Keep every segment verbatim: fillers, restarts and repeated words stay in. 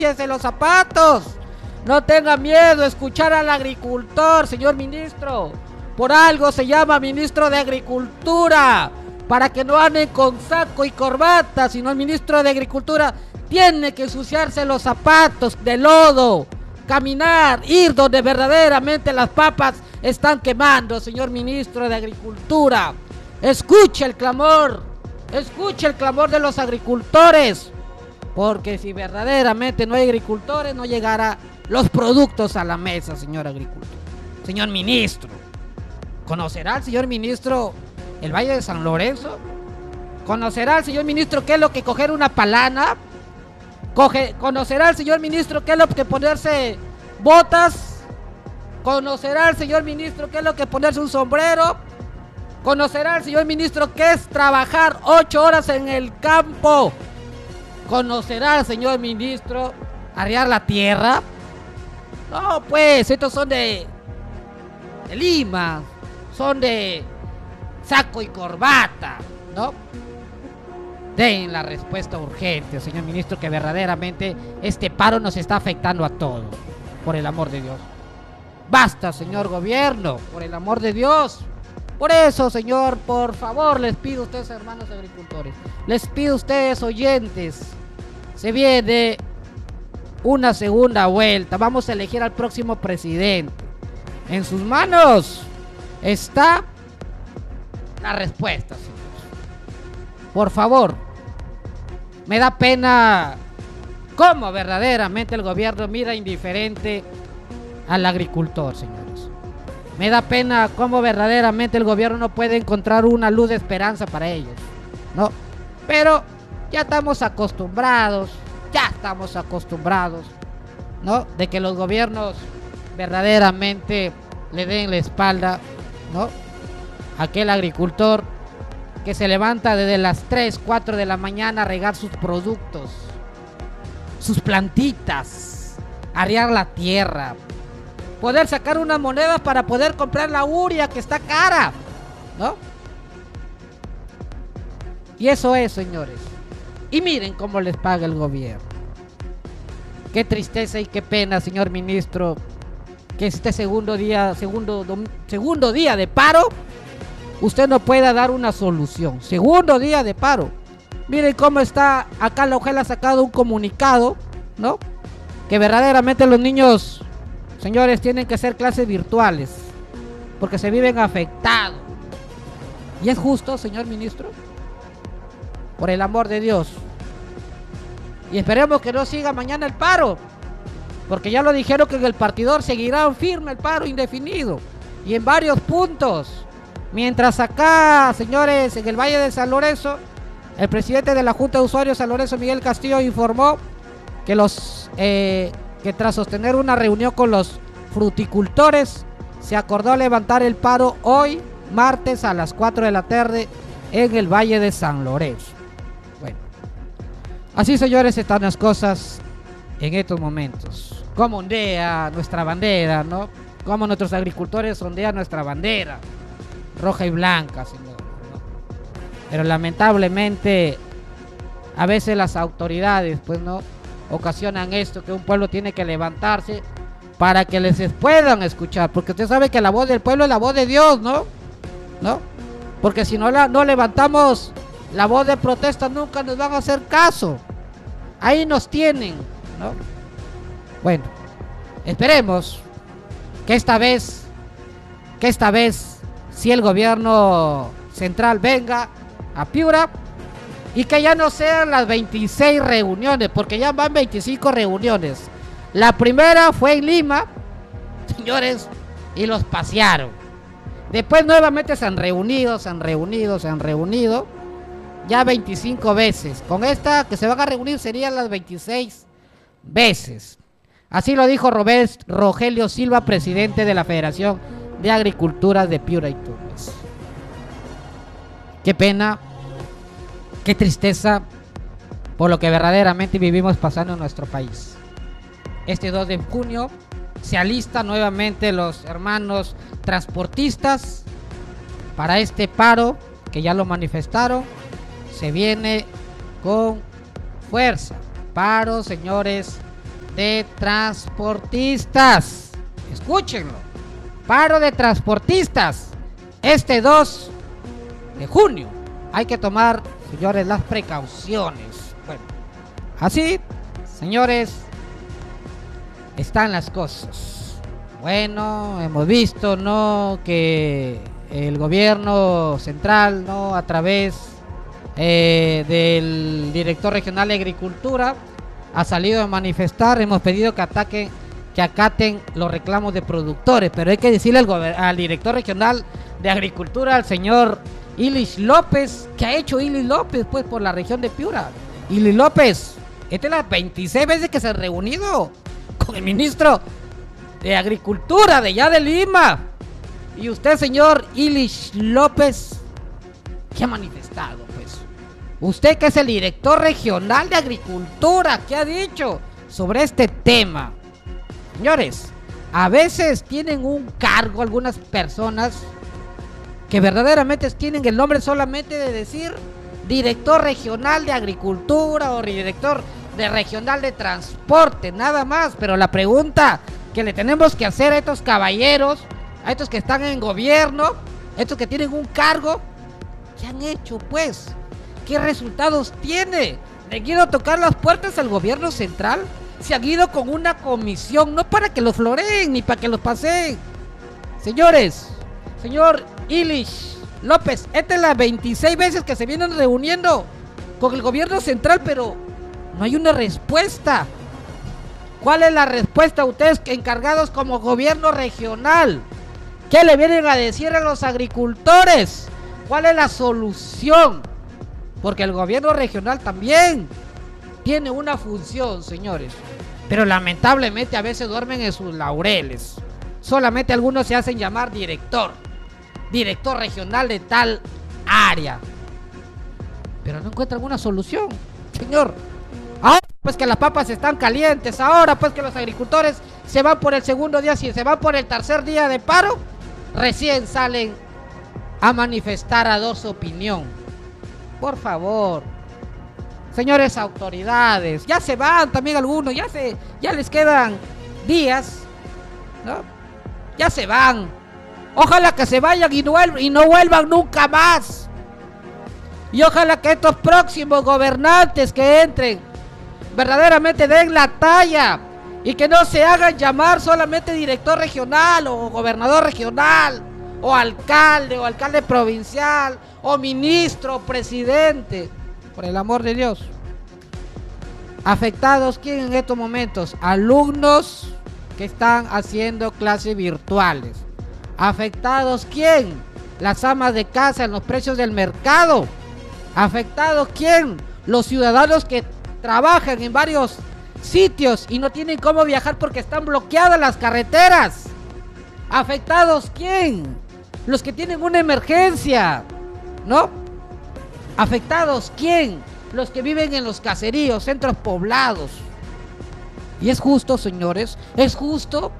de los zapatos. No tenga miedo a escuchar al agricultor, señor ministro. Por algo se llama ministro de Agricultura, para que no anden con saco y corbata, sino el ministro de Agricultura tiene que ensuciarse los zapatos de lodo, caminar, ir donde verdaderamente las papas están quemando, señor ministro de Agricultura. Escuche el clamor, escuche el clamor de los agricultores, porque si verdaderamente no hay agricultores, no llegará los productos a la mesa, señor agricultor. Señor ministro, ¿conocerá el señor ministro el Valle de San Lorenzo? ¿Conocerá el señor ministro qué es lo que coger una palana? Coge, ¿Conocerá el señor ministro qué es lo que ponerse botas? ¿Conocerá el señor ministro qué es lo que ponerse un sombrero? ¿Conocerá el señor ministro qué es trabajar ocho horas en el campo? ¿Conocerá el señor ministro arrear la tierra? No, pues, estos son de, de Lima, son de saco y corbata, ¿no? Den la respuesta urgente, señor ministro, que verdaderamente este paro nos está afectando a todos, por el amor de Dios. Basta, señor gobierno, por el amor de Dios. Por eso, señor, por favor, les pido a ustedes, hermanos agricultores, les pido a ustedes, oyentes, se viene una segunda vuelta, vamos a elegir al próximo presidente. En sus manos está la respuesta, señor. Por favor, me da pena cómo verdaderamente el gobierno mira indiferente al agricultor, señores. Me da pena cómo verdaderamente el gobierno no puede encontrar una luz de esperanza para ellos, ¿no? Pero ya estamos acostumbrados, ya estamos acostumbrados, ¿no? De que los gobiernos verdaderamente le den la espalda, ¿no? A aquel agricultor que se levanta desde las tres, cuatro de la mañana a regar sus productos, sus plantitas, arrear la tierra, poder sacar unas monedas para poder comprar la urea que está cara, ¿no? Y eso es, señores. Y miren cómo les paga el gobierno. Qué tristeza y qué pena, señor ministro, que este segundo día, segundo, segundo día de paro, usted no pueda dar una solución. Segundo día de paro. Miren cómo está, acá la Ojel ha sacado un comunicado, ¿no? Que verdaderamente los niños, señores, tienen que hacer clases virtuales, porque se viven afectados. ¿Y es justo, señor ministro? Por el amor de Dios. Y esperemos que no siga mañana el paro, porque ya lo dijeron que en el partidor seguirá firme el paro indefinido y en varios puntos. Mientras acá, señores, en el Valle de San Lorenzo, el presidente de la Junta de Usuarios San Lorenzo, Miguel Castillo, informó que los eh, que tras sostener una reunión con los fruticultores, se acordó levantar el paro hoy, martes, a las cuatro de la tarde, en el Valle de San Lorenzo. Bueno, así, señores, están las cosas en estos momentos. Cómo ondea nuestra bandera, ¿no? Cómo nuestros agricultores ondean nuestra bandera roja y blanca, señor, ¿no? Pero lamentablemente a veces las autoridades, pues, no ocasionan esto, que un pueblo tiene que levantarse para que les puedan escuchar, porque usted sabe que la voz del pueblo es la voz de Dios, ¿no? ¿No? Porque si no, la, no levantamos la voz de protesta, nunca nos van a hacer caso. Ahí nos tienen, ¿no? Bueno, esperemos que esta vez, que esta vez, si el gobierno central venga a Piura, y que ya no sean las veintiséis reuniones, porque ya van veinticinco reuniones. La primera fue en Lima, señores, y los pasearon. Después nuevamente se han reunido, se han reunido, se han reunido, ya veinticinco veces. Con esta que se van a reunir serían las veintiséis veces. Así lo dijo Robert, Rogelio Silva, presidente de la Federación de Agricultura de Piura y Tumbes. Qué pena, qué tristeza por lo que verdaderamente vivimos pasando en nuestro país. Este dos de junio se alistan nuevamente los hermanos transportistas para este paro, que ya lo manifestaron. Se viene con fuerza. Paro, señores, de transportistas. Escúchenlo. Paro de transportistas. Este dos de junio. Hay que tomar, señores, las precauciones. Bueno, así, señores, están las cosas. Bueno, hemos visto, ¿no?, que el gobierno central, ¿no?, a través eh, del director regional de Agricultura, ha salido a manifestar. Hemos pedido que ataquen, que acaten los reclamos de productores, pero hay que decirle al, al director regional de Agricultura, al señor Ilis López, ¿qué ha hecho Ilis López pues por la región de Piura? Ilis López, esta es la veintiséis veces que se ha reunido con el ministro de Agricultura de allá de Lima. Y usted, señor Ilis López, ¿qué ha manifestado pues? Usted, que es el director regional de Agricultura, ¿qué ha dicho sobre este tema? Señores, a veces tienen un cargo algunas personas que verdaderamente tienen el nombre solamente de decir director regional de Agricultura o director de regional de transporte, nada más. Pero la pregunta que le tenemos que hacer a estos caballeros, a estos que están en gobierno, a estos que tienen un cargo, ¿qué han hecho pues? ¿Qué resultados tiene? ¿Le han ido a tocar las puertas al gobierno central? Se han ido con una comisión, no para que los floreen ni para que los paseen. Señores, señor Ilis López, esta es la veintiséis veces que se vienen reuniendo con el gobierno central, pero no hay una respuesta. ¿Cuál es la respuesta? Ustedes encargados como gobierno regional, ¿qué le vienen a decir a los agricultores? ¿Cuál es la solución? Porque el gobierno regional también tiene una función, señores, pero lamentablemente a veces duermen en sus laureles. Solamente algunos se hacen llamar director, director regional de tal área, pero no encuentran una solución, señor. Ahora pues que las papas están calientes, ahora pues que los agricultores se van por el segundo día, si se van por el tercer día de paro, recién salen a manifestar, a dar su opinión. Por favor, señores autoridades, ya se van también algunos, ya se, ya les quedan días, ¿no? Ya se van. Ojalá que se vayan y no, y no vuelvan nunca más. Y ojalá que estos próximos gobernantes que entren verdaderamente den la talla y que no se hagan llamar solamente director regional o gobernador regional o alcalde o alcalde provincial o ministro o presidente. Por el amor de Dios. ¿Afectados quién en estos momentos? Alumnos que están haciendo clases virtuales. ¿Afectados quién? Las amas de casa en los precios del mercado. ¿Afectados quién? Los ciudadanos que trabajan en varios sitios y no tienen cómo viajar porque están bloqueadas las carreteras. ¿Afectados quién? Los que tienen una emergencia, ¿no? ¿Afectados quién? Los que viven en los caseríos, centros poblados. ¿Y es justo, señores? ¿Es justo?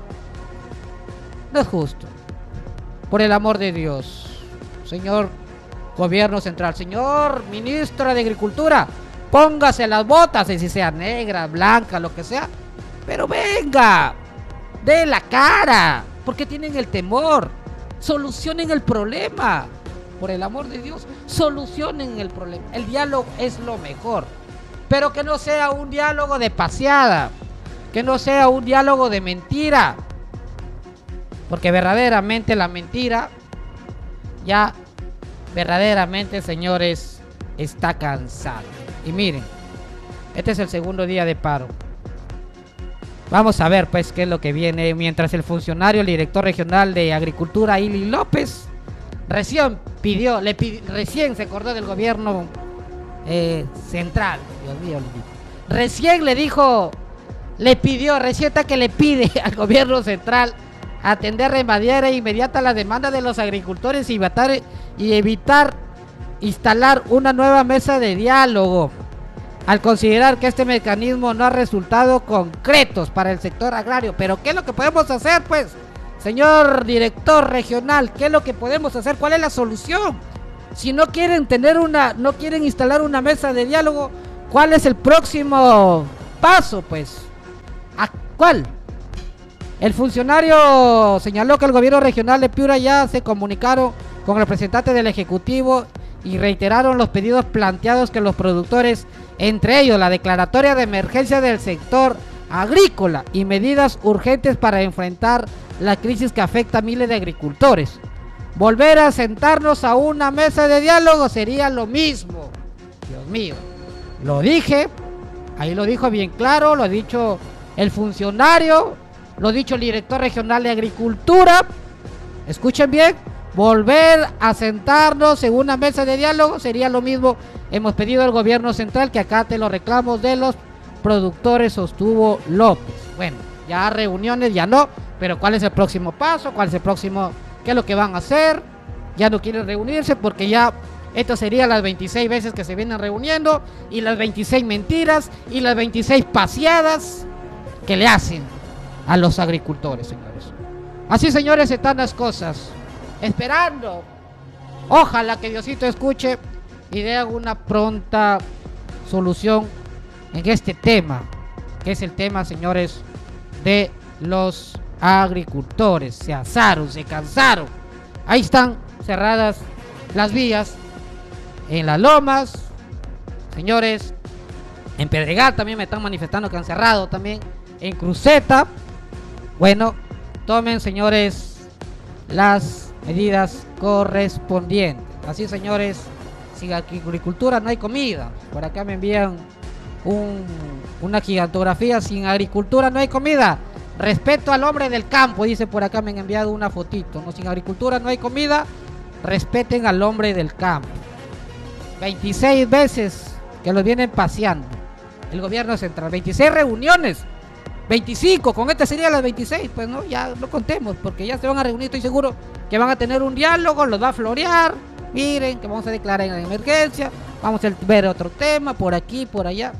No es justo. Por el amor de Dios, señor gobierno central, señor ministro de Agricultura, póngase las botas, y si sea negra, blanca, lo que sea, pero venga, dé la cara. ¿Por qué tienen el temor? Solucionen el problema. Por el amor de Dios, solucionen el problema. El diálogo es lo mejor, pero que no sea un diálogo de paseada, que no sea un diálogo de mentira, porque verdaderamente la mentira ya verdaderamente, señores, está cansada. Y miren, este es el segundo día de paro. Vamos a ver pues qué es lo que viene, mientras el funcionario, el director regional de Agricultura, Ilis López, recién pidió, le pidió, recién se acordó del gobierno eh, central. Dios mío, recién le dijo, le pidió, recién está que le pide al gobierno central atender de manera inmediata la demanda de los agricultores y evitar, y evitar instalar una nueva mesa de diálogo, al considerar que este mecanismo no ha resultado concretos para el sector agrario. Pero ¿qué es lo que podemos hacer pues, señor director regional? ¿Qué es lo que podemos hacer? ¿Cuál es la solución? Si no quieren tener una, no quieren instalar una mesa de diálogo, ¿cuál es el próximo paso pues? ¿A cuál? El funcionario señaló que el gobierno regional de Piura ya se comunicaron con el representante del Ejecutivo y reiteraron los pedidos planteados que los productores, entre ellos la declaratoria de emergencia del sector agrícola y medidas urgentes para enfrentar la crisis que afecta a miles de agricultores. Volver a sentarnos a una mesa de diálogo sería lo mismo. Dios mío, lo dije, ahí lo dijo bien claro, lo ha dicho el funcionario, lo ha dicho el director regional de Agricultura. Escuchen bien, volver a sentarnos en una mesa de diálogo sería lo mismo. Hemos pedido al gobierno central que acate los reclamos de los productores, sostuvo López. Bueno, ya reuniones ya no, pero ¿cuál es el próximo paso? ¿Cuál es el próximo? ¿Qué es lo que van a hacer? Ya no quieren reunirse porque ya esto sería las veintiséis veces que se vienen reuniendo y las veintiséis mentiras y las veintiséis paseadas que le hacen a los agricultores, señores. Así, señores, están las cosas. Esperando, ojalá que Diosito escuche y dé una pronta solución en este tema, que es el tema, señores, de los agricultores. Se asaron, se cansaron. Ahí están cerradas las vías en Las Lomas, señores. En Pedregal también me están manifestando que han cerrado también. En Cruceta. Bueno, tomen, señores, las medidas correspondientes. Así, señores, sin agricultura no hay comida. Por acá me envían un, una gigantografía: sin agricultura no hay comida. Respeto al hombre del campo, dice por acá, me han enviado una fotito, ¿no? Sin agricultura no hay comida, respeten al hombre del campo. veintiséis veces que los vienen paseando el gobierno central, veintiséis reuniones, veinticinco, con este serían las veintiséis, pues no, ya no contemos, porque ya se van a reunir, estoy seguro que van a tener un diálogo, los va a florear, miren, que vamos a declarar en emergencia, vamos a ver otro tema, por aquí, por allá.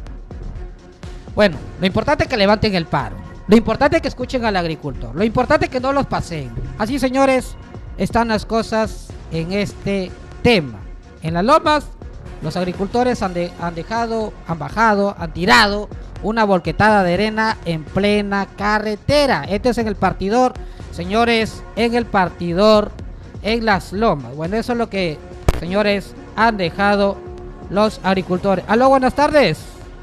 Bueno, lo importante es que levanten el paro. Lo importante es que escuchen al agricultor. Lo importante es que no los paseen. Así, señores, están las cosas en este tema. En Las Lomas, los agricultores han, de, han dejado, han bajado, han tirado una volquetada de arena en plena carretera. Este es en el partidor, señores, en el partidor, en Las Lomas. Bueno, eso es lo que, señores, han dejado los agricultores. Aló, buenas tardes.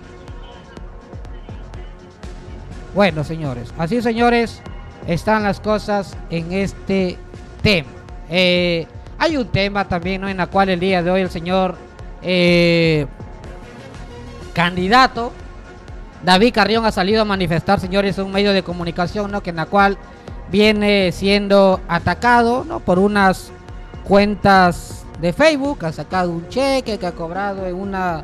Bueno, señores, así, señores, están las cosas en este tema. Eh, hay un tema también, ¿no?, en la cual el día de hoy el señor eh, candidato David Carrión ha salido a manifestar, señores, un medio de comunicación, ¿no?, que en la cual viene siendo atacado, ¿no?, por unas cuentas de Facebook. Ha sacado un cheque que ha cobrado en una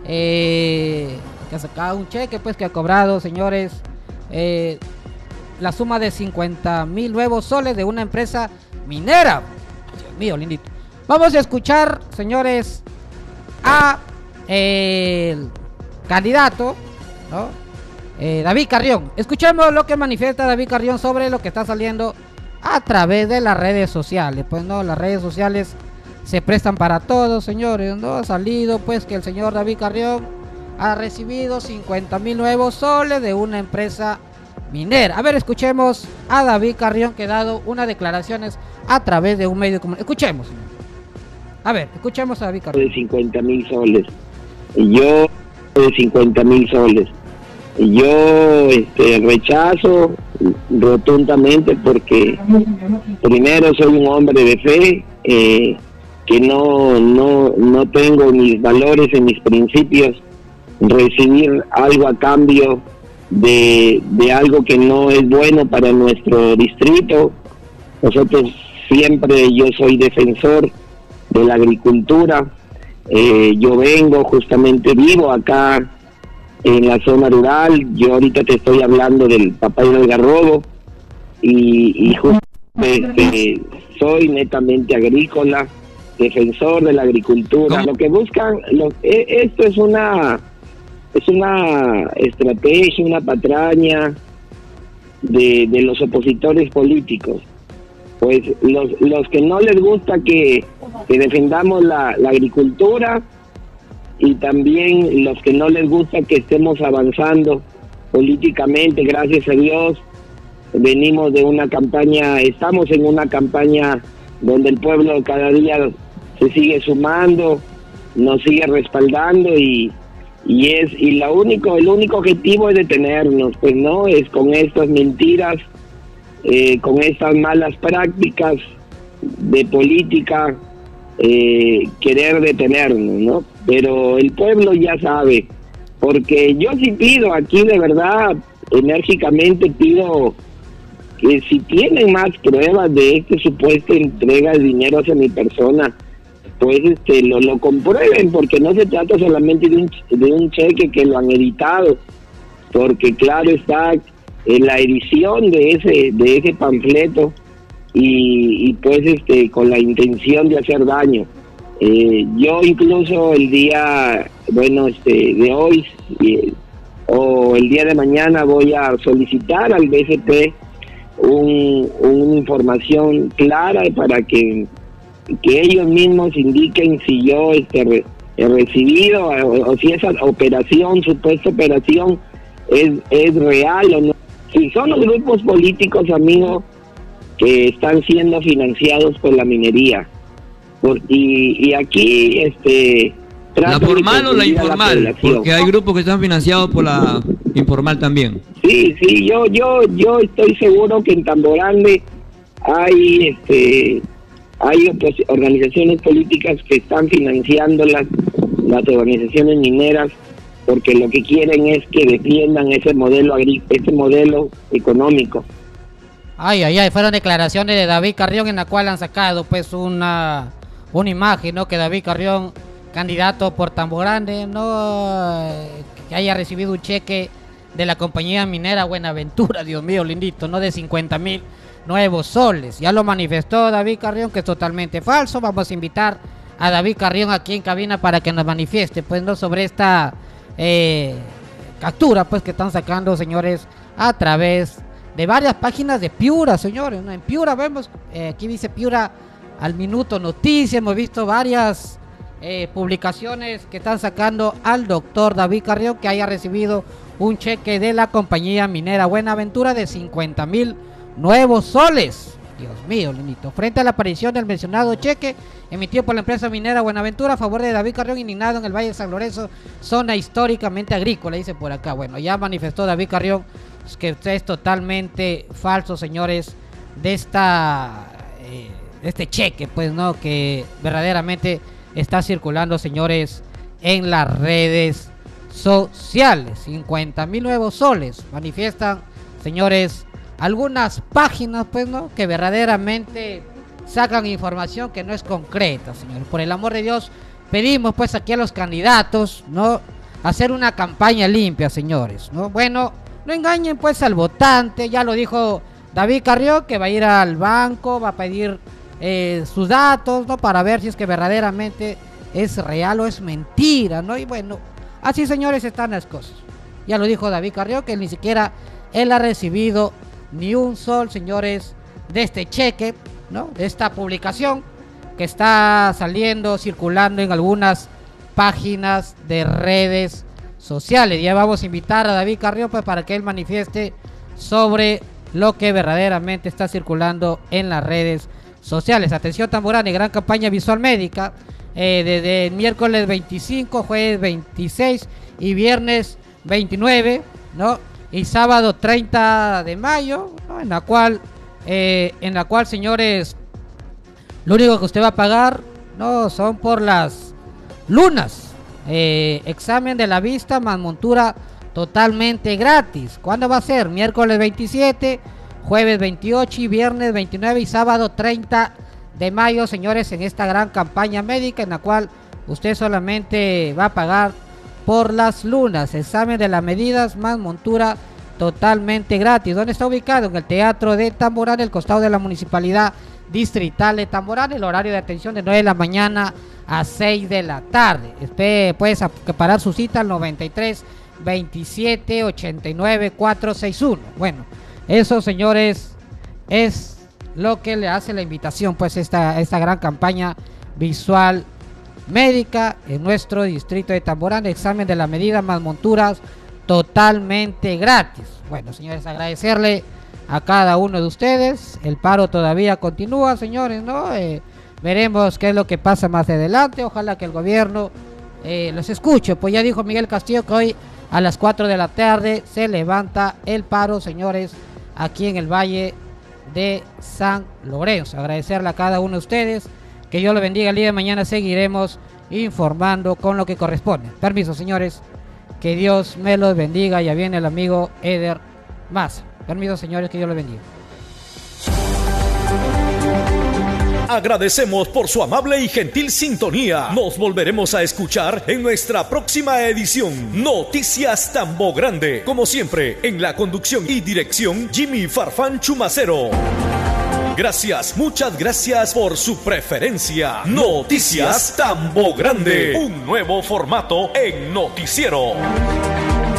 eh, que ha sacado un cheque, pues, que ha cobrado, señores, Eh, la suma de cincuenta mil nuevos soles de una empresa minera. Dios mío, lindito. Vamos a escuchar, señores, a eh, el candidato, ¿no?, eh, David Carrión. Escuchemos lo que manifiesta David Carrión sobre lo que está saliendo a través de las redes sociales. Pues no, las redes sociales se prestan para todo, señores, ¿no? Ha salido, pues, que el señor David Carrión ha recibido cincuenta mil nuevos soles de una empresa minera. A ver, escuchemos a David Carrión, que ha dado unas declaraciones a través de un medio de comunicación. Escuchemos, señor. A ver, escuchemos a David Carrión. De cincuenta mil soles. Yo de cincuenta mil soles. Yo este, rechazo rotundamente, porque primero soy un hombre de fe, eh, que no, no, no tengo mis valores y mis principios. Recibir algo a cambio de, de algo que no es bueno para nuestro distrito. Nosotros siempre, yo soy defensor de la agricultura. Eh, yo vengo, justamente vivo acá en la zona rural. Yo ahorita te estoy hablando del Papay del Algarrobo y, y justamente soy netamente agrícola, defensor de la agricultura. Lo que buscan, lo, esto es una es una estrategia, una patraña de, de los opositores políticos. Pues los, los que no les gusta que, que defendamos la, la agricultura, y también los que no les gusta que estemos avanzando políticamente, gracias a Dios. Venimos de una campaña, estamos en una campaña donde el pueblo cada día se sigue sumando, nos sigue respaldando y, y es y la único el único objetivo es detenernos, pues no es con estas mentiras, eh, con estas malas prácticas de política, eh, querer detenernos, ¿no? Pero el pueblo ya sabe, porque yo sí pido aquí de verdad, enérgicamente pido que si tienen más pruebas de esta supuesta entrega de dinero hacia mi persona, pues este lo, lo comprueben, porque no se trata solamente de un, de un cheque que lo han editado, porque claro está en la edición de ese de ese panfleto y, y pues este con la intención de hacer daño. Eh, yo incluso el día, bueno, este de hoy eh, o el día de mañana voy a solicitar al B C P un, una información clara para que que ellos mismos indiquen si yo este re, he recibido o, o si esa operación, supuesta operación es, es real o no. Si son los grupos políticos, amigos, que están siendo financiados por la minería. Por, y, y aquí este ¿la formal o la informal? Porque hay grupos que están financiados por la informal también. Sí, sí, yo yo yo estoy seguro que en Tamborande hay este hay pues, organizaciones políticas que están financiando las las organizaciones mineras, porque lo que quieren es que defiendan ese modelo agri ese modelo económico. Ay, ay, ay, fueron declaraciones de David Carrión en la cual han sacado pues una una imagen, ¿no? Que David Carrión, candidato por Tamborande, no que haya recibido un cheque de la compañía minera Buenaventura, Dios mío, lindito, no de cincuenta mil nuevos soles. Ya lo manifestó David Carrión, que es totalmente falso. Vamos a invitar a David Carrión aquí en cabina para que nos manifieste, pues, no sobre esta eh, captura, pues, que están sacando, señores, a través de varias páginas de Piura, señores, ¿no? En Piura vemos, eh, aquí dice Piura al minuto noticias, hemos visto varias eh, publicaciones que están sacando al doctor David Carrión, que haya recibido un cheque de la compañía minera Buenaventura de cincuenta mil nuevos soles. Dios mío, Linito. Frente a la aparición del mencionado cheque emitido por la empresa minera Buenaventura a favor de David Carrión, indignado en el Valle de San Lorenzo, zona históricamente agrícola, dice por acá. Bueno, ya manifestó David Carrión que es totalmente falso, señores, de esta eh, este cheque, pues, no, que verdaderamente está circulando, señores, en las redes sociales. cincuenta mil nuevos soles, manifiestan, señores, algunas páginas, pues, no, que verdaderamente sacan información que no es concreta, señores. Por el amor de Dios, pedimos pues aquí a los candidatos, no, hacer una campaña limpia, señores, no, bueno, no engañen pues al votante. Ya lo dijo David Carrión, que va a ir al banco, va a pedir eh, sus datos, no, para ver si es que verdaderamente es real o es mentira, no. Y bueno, así, señores, están las cosas. Ya lo dijo David Carrión, que ni siquiera él ha recibido ni un sol, señores, de este cheque, ¿no? De esta publicación que está saliendo, circulando en algunas páginas de redes sociales. Ya vamos a invitar a David Carrión pues, para que él manifieste sobre lo que verdaderamente está circulando en las redes sociales. Atención, Tamborane, gran campaña visual médica eh, desde el miércoles veinticinco, jueves veintiséis y viernes veintinueve, ¿no? Y sábado treinta de mayo, ¿no? En la cual, eh, en la cual, señores, lo único que usted va a pagar, no, son por las lunas, eh, examen de la vista más montura totalmente gratis. ¿Cuándo va a ser? Miércoles veintisiete, jueves veintiocho y viernes veintinueve y sábado treinta de mayo, señores, en esta gran campaña médica en la cual usted solamente va a pagar por las lunas, examen de las medidas más montura totalmente gratis. ¿Dónde está ubicado? En el Teatro de Tamborane, al costado de la Municipalidad Distrital de Tamborane. El horario de atención de nueve de la mañana a seis de la tarde. Usted puede preparar su cita al noventa y tres, veintisiete, ochenta y nueve, cuatrocientos sesenta y uno. Bueno, eso, señores, es lo que le hace la invitación, pues, esta, esta gran campaña visual médica en nuestro distrito de Tamborane. Examen de las medidas más monturas totalmente gratis. Bueno, señores, agradecerle a cada uno de ustedes. El paro todavía continúa, señores, ¿no? Eh, veremos qué es lo que pasa más adelante. Ojalá que el gobierno eh, los escuche. Pues ya dijo Miguel Castillo que hoy a las cuatro de la tarde se levanta el paro, señores, aquí en el Valle de San Lorenzo. Agradecerle a cada uno de ustedes. Que Dios lo bendiga. El día de mañana seguiremos informando con lo que corresponde. Permiso, señores. Que Dios me los bendiga. Ya viene el amigo Eder Maza. Permiso, señores, que Dios los bendiga. Agradecemos por su amable y gentil sintonía. Nos volveremos a escuchar en nuestra próxima edición. Noticias Tambo Grande. Como siempre, en la conducción y dirección, Jimmy Farfán Chumacero. Gracias, muchas gracias por su preferencia. Noticias Tambo Grande. Un nuevo formato en noticiero.